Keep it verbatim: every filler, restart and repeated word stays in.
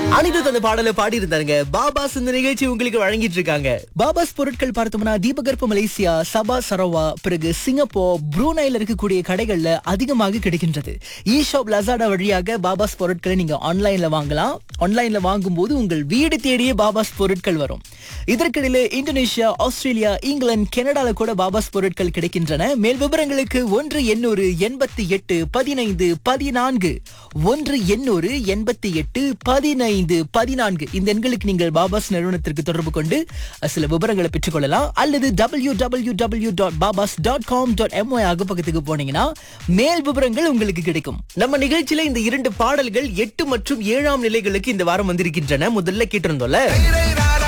அனிருத் அந்த பாடலை பாடி இருந்தாங்க. பாபாஸ் இந்த நிகழ்ச்சி உங்களுக்கு வழங்கிட்டு இருக்காங்க. பாபாஸ் பொருட்கள் பார்த்தோம்னா தீபகற்ப மலேசியா, சபா சரவா, பிறகு சிங்கப்பூர், ப்ரூனைல இருக்கக்கூடிய கடைகள்ல அதிகமாக கிடைக்கின்றது. இ ஷாப் லசாடா வழியாக பாபாஸ் பொருட்களை நீங்க ஆன்லைன்ல வாங்கலாம். ஆன்லைன்ல வாங்கும்போது உங்கள் வீடு தேடியே பாபாஸ் பொருட்கள் வரும். இதற்கிடையில இந்தோனேஷியா, ஆஸ்திரேலியா, இங்கிலாந்து, கனடால கூட பாபாஸ் பொருட்கள் கிடைக்கின்றன. மேல் விவரங்களுக்கு ஒன்று எண்ணூறு எண்பத்தி எட்டு பதினைந்து பதினான்கு ஒன்று எண்ணூறு எண்பத்தி எட்டு பதினைந்து பதினான்கு இந்த எண்களுக்கு நீங்கள் பாபாஸ் நிறுவனத்திற்கு தொடர்பு கொண்டு சில விவரங்களை பெற்றுக் கொள்ளலாம். அல்லது டபிள்யூ டபிள்யூ டபிள்யூ டாட் பாபாஸ் டாட் காம் டாட் எம்ஒய் அகப்பக்கத்துக்கு போனீங்கன்னா மேல் விவரங்கள் உங்களுக்கு கிடைக்கும். நம்ம நிகழ்ச்சியில இந்த இரண்டு பாடல்கள் எட்டு மற்றும் ஏழாம் நிலைகளுக்கு இந்த வாரம் வந்திருக்கின்றன. முதல்ல கேட்டிருந்தோம்ல.